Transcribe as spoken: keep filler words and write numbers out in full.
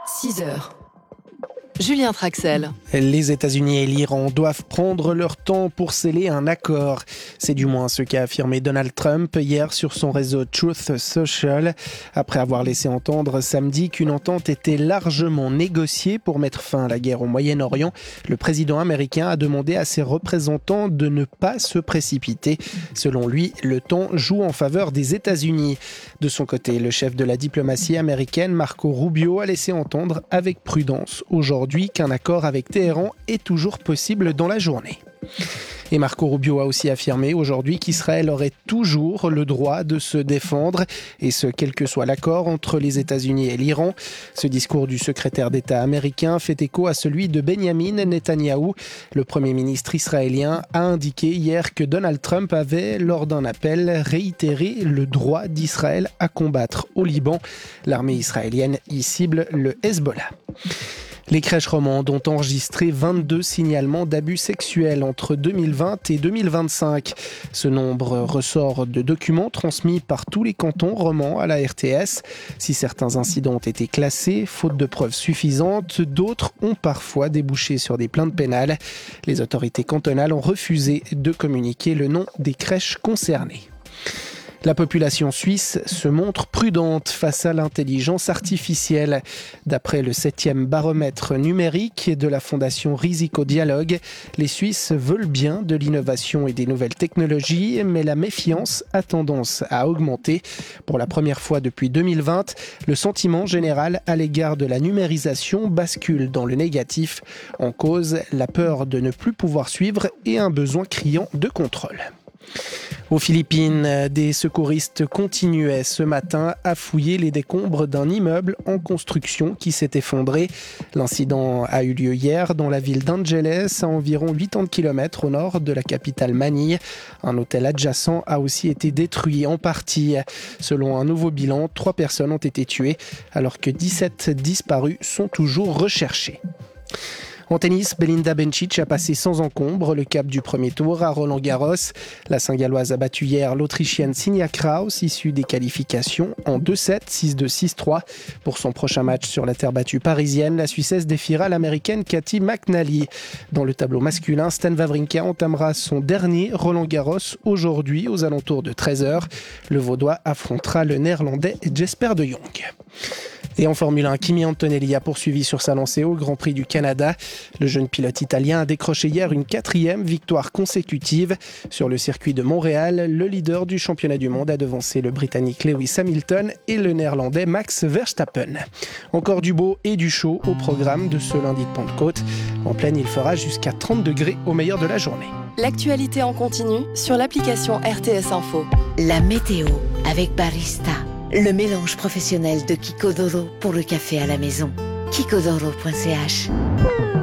six heures. Julien Traxel. Les États-Unis et l'Iran doivent prendre leur temps pour sceller un accord. C'est du moins ce qu'a affirmé Donald Trump hier sur son réseau Truth Social, après avoir laissé entendre samedi qu'une entente était largement négociée pour mettre fin à la guerre au Moyen-Orient. Le président américain a demandé à ses représentants de ne pas se précipiter. Selon lui, le temps joue en faveur des États-Unis. De son côté, le chef de la diplomatie américaine, Marco Rubio, a laissé entendre avec prudence aujourd'hui qu'un accord avec Téhéran est toujours possible dans la journée. Et Marco Rubio a aussi affirmé aujourd'hui qu'Israël aurait toujours le droit de se défendre, et ce, quel que soit l'accord entre les États-Unis et l'Iran. Ce discours du secrétaire d'État américain fait écho à celui de Benyamin Netanyahou. Le Premier ministre israélien a indiqué hier que Donald Trump avait, lors d'un appel, réitéré le droit d'Israël à combattre au Liban. L'armée israélienne y cible le Hezbollah. Les crèches romandes ont enregistré vingt-deux signalements d'abus sexuels entre deux mille vingt et deux mille vingt-cinq. Ce nombre ressort de documents transmis par tous les cantons romans à la R T S. Si certains incidents ont été classés, faute de preuves suffisantes, d'autres ont parfois débouché sur des plaintes pénales. Les autorités cantonales ont refusé de communiquer le nom des crèches concernées. La population suisse se montre prudente face à l'intelligence artificielle. D'après le septième baromètre numérique de la fondation Risico Dialogue, les Suisses veulent bien de l'innovation et des nouvelles technologies, mais la méfiance a tendance à augmenter. Pour la première fois depuis deux mille vingt, le sentiment général à l'égard de la numérisation bascule dans le négatif. En cause, la peur de ne plus pouvoir suivre et un besoin criant de contrôle. Aux Philippines, des secouristes continuaient ce matin à fouiller les décombres d'un immeuble en construction qui s'est effondré. L'incident a eu lieu hier dans la ville d'Angeles, à environ quatre-vingts kilomètres au nord de la capitale Manille. Un hôtel adjacent a aussi été détruit en partie. Selon un nouveau bilan, trois personnes ont été tuées, alors que dix-sept disparus sont toujours recherchés. En tennis, Belinda Bencic a passé sans encombre le cap du premier tour à Roland-Garros. La Saint-Galloise a battu hier l'Autrichienne Signe Kraus, issue des qualifications, en deux sept, six deux, six trois. Pour son prochain match sur la terre battue parisienne, la Suissesse défiera l'Américaine Cathy McNally. Dans le tableau masculin, Stan Wawrinka entamera son dernier Roland-Garros aujourd'hui aux alentours de treize heures. Le Vaudois affrontera le Néerlandais Jesper de Jong. Et en Formule un, Kimi Antonelli a poursuivi sur sa lancée au Grand Prix du Canada. Le jeune pilote italien a décroché hier une quatrième victoire consécutive. Sur le circuit de Montréal, le leader du championnat du monde a devancé le Britannique Lewis Hamilton et le Néerlandais Max Verstappen. Encore du beau et du chaud au programme de ce lundi de Pentecôte. En pleine, il fera jusqu'à trente degrés au meilleur de la journée. L'actualité en continu sur l'application R T S Info. La météo avec Barista. Le mélange professionnel de Kiko Doro pour le café à la maison. kiko doro point c h